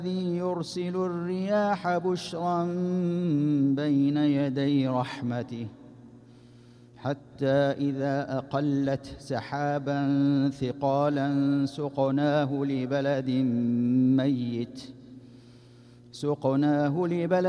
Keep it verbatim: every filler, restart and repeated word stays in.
الذي يرسل الرياح بشرا بين يدي رحمته حتى إذا أقلت سحابا ثقالا سقناه لبلد ميت سقناه لبلد